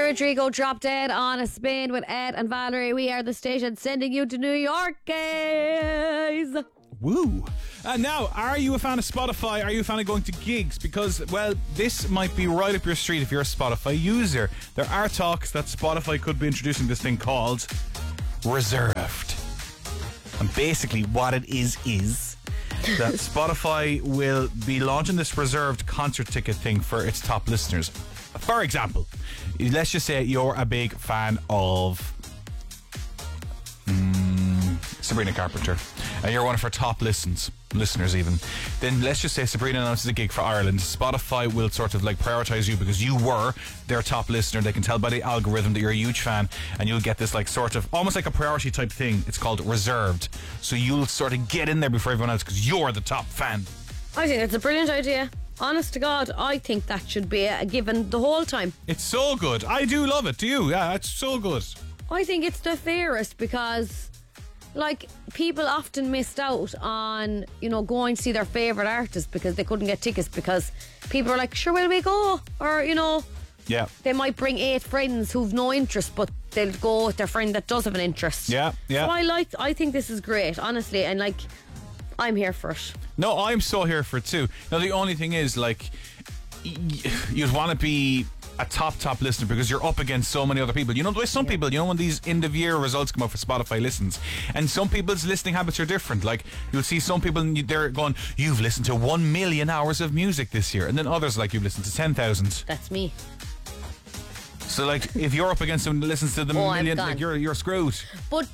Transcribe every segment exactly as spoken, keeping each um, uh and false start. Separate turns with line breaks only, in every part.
Rodrigo Drop Dead on a spin with Ed and Valerie. We are the station sending you to New York, guys.
Woo. And now, are you a fan of Spotify? Are you a fan of going to gigs? Because, well, this might be right up your street if you're a Spotify user. There are talks that Spotify could be introducing this thing called Reserved. And basically what it is is that Spotify will be launching this reserved concert ticket thing for its top listeners. For example, let's just say you're a big fan of um, Sabrina Carpenter, and you're one of her top listens, listeners even. Then let's just say Sabrina announces a gig for Ireland. Spotify will sort of like prioritise you because you were their top listener. They can tell by the algorithm that you're a huge fan, and you'll get this like sort of almost like a priority type thing. It's called Reserved. So you'll sort of get in there before everyone else because you're the top fan.
I think it's a brilliant idea. Honest to God, I think that should be a given the whole time.
It's so good. I do love it. Do you? Yeah, it's so good.
I think it's the fairest because, like, people often missed out on, you know, going to see their favourite artist because they couldn't get tickets because people are like, sure, will we go? Or, you know,
yeah,
they might bring eight friends who've no interest, but they'll go with their friend that does have an interest.
Yeah, yeah.
So I like, I think this is great, honestly, and like, I'm here for it.
No, I'm so here for it too. Now, the only thing is, like, you'd want to be a top, top listener because you're up against so many other people. You know, there's some yeah. people, you know, when these end of year results come out for Spotify listens, and some people's listening habits are different. Like, you'll see some people, they're going, you've listened to one million hours of music this year. And then others, like, you've listened to ten thousand.
That's me.
So, like, if you're up against someone that listens to the
oh,
million, like, you're, you're screwed.
But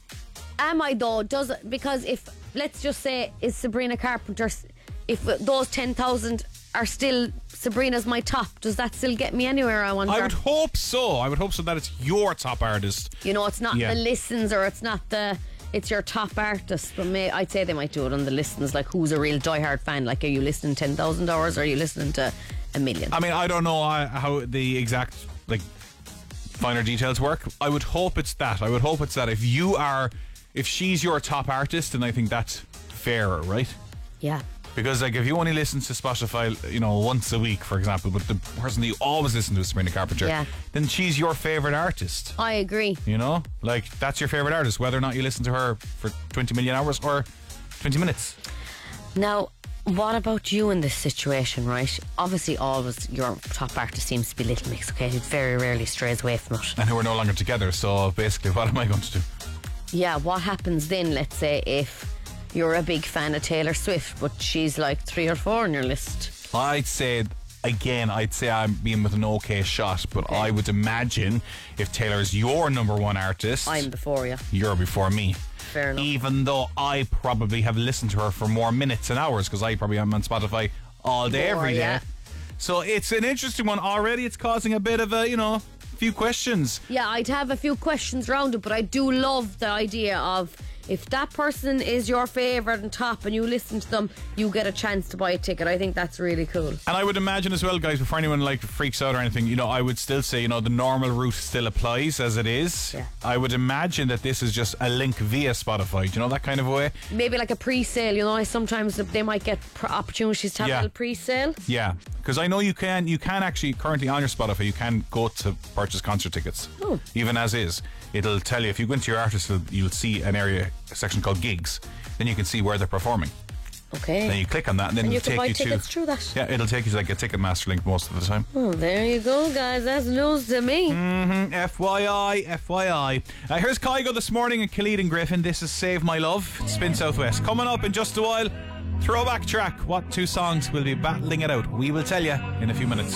am I though? Does it, because if, let's just say, is Sabrina Carpenter, if those ten thousand are still Sabrina's my top, does that still get me anywhere, I wonder?
I would hope so. I would hope so that it's your top artist.
You know, it's not
yeah.
the listens, or it's not the, it's your top artist. But may, I'd say they might do it on the listens, like who's a real diehard fan. Like, are you listening ten thousand hours or are you listening to a million?
I mean, I don't know how the exact, like, finer details work. I would hope it's that. I would hope it's that. If you are, if she's your top artist, then I think that's fairer, right?
Yeah.
Because, like, if you only listen to Spotify, you know, once a week, for example, but the person that you always listen to is Sabrina Carpenter,
yeah.
then she's your favourite artist.
I agree.
You know? Like, that's your favourite artist, whether or not you listen to her for twenty million hours or twenty minutes.
Now, what about you in this situation, right? Obviously, always your top artist seems to be Little Mix, okay? It very rarely strays away from it.
And who are no longer together, so basically, what am I going to do?
Yeah, what happens then, let's say, if you're a big fan of Taylor Swift, but she's like three or four on your list?
I'd say, again, I'd say I'm being with an okay shot, but
okay.
I would imagine if Taylor is your number one artist,
I'm before you.
You're before me.
Fair enough.
Even though I probably have listened to her for more minutes and hours, because I probably am on Spotify all day,
more,
every day.
Yeah.
So it's an interesting one already. It's causing a bit of a, you know, few questions.
Yeah, I'd have a few questions around it, but I do love the idea of, if that person is your favourite and top and you listen to them, you get a chance to buy a ticket. I think that's really cool.
And I would imagine as well, guys, before anyone like freaks out or anything, you know, I would still say, you know, the normal route still applies as it is.
Yeah.
I would imagine that this is just a link via Spotify. Do you know, that kind of way?
Maybe like a pre-sale, you know, sometimes they might get opportunities to have
yeah.
a little pre-sale.
Yeah, because I know you can, you can actually, currently on your Spotify, you can go to purchase concert tickets.
Oh.
Even as is. It'll tell you, if you go into your artist, you'll see an area, a section called gigs. Then you can see where they're performing.
Okay.
Then you click on that, and then
and
it'll
you can
take
buy
you
tickets
to
through that.
Yeah, it'll take you to like a Ticketmaster link most of the time.
Oh, there you go, guys. That's news to me.
Mm-hmm. F Y I, F Y I. Uh, here's Kygo this morning and Khalid and Griffin. This is Save My Love. Spin Southwest. Coming up in just a while. Throwback track. What two songs will be battling it out? We will tell you in a few minutes.